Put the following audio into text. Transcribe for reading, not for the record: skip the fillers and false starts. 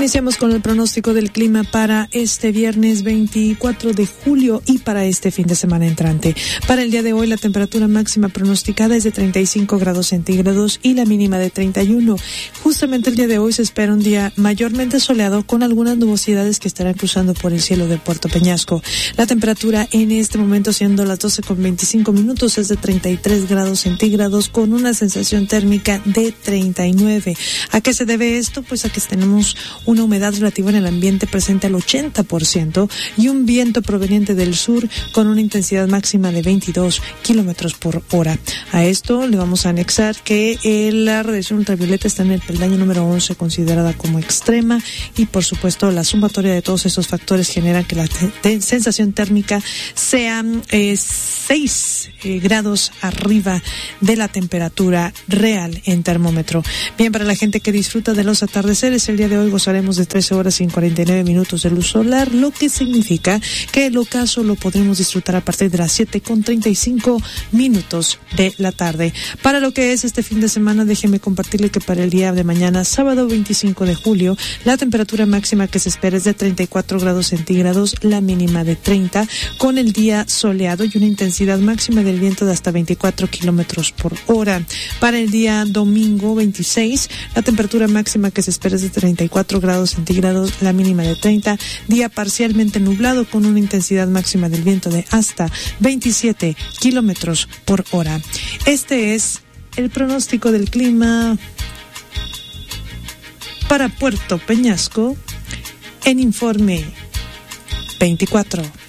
Iniciamos con el pronóstico del clima para este viernes 24 de julio y para este fin de semana entrante. Para el día de hoy, la temperatura máxima pronosticada es de 35 grados centígrados y la mínima de 31. Justamente el día de hoy se espera un día mayormente soleado con algunas nubosidades que estarán cruzando por el cielo de Puerto Peñasco. La temperatura en este momento, siendo las 12:25, es de 33 grados centígrados con una sensación térmica de 39. ¿A qué se debe esto? Pues a que tenemos una humedad relativa en el ambiente presente al 80% y un viento proveniente del sur con una intensidad máxima de 22 kilómetros por hora. A esto le vamos a anexar que la radiación ultravioleta está en el peldaño número 11, considerada como extrema, y por supuesto la sumatoria de todos esos factores generan que la sensación térmica sea 6 grados arriba de la temperatura real en termómetro. Bien, para la gente que disfruta de los atardeceres, el día de hoy gozaremos de 13 horas y 49 minutos de luz solar, lo que significa que el ocaso lo podremos disfrutar a partir de las 7:35 de la tarde. Para lo que es este fin de semana, déjeme compartirle que para el día de mañana, sábado 25 de julio, la temperatura máxima que se espera es de 34 grados centígrados, la mínima de 30, con el día soleado y una intensidad máxima del viento de hasta 24 kilómetros por hora. Para el día domingo 26, la temperatura máxima que se espera es de 34 grados centígrados, la mínima de 30, día parcialmente nublado con una intensidad máxima del viento de hasta 27 kilómetros por hora. Este es el pronóstico del clima para Puerto Peñasco en Informe 24.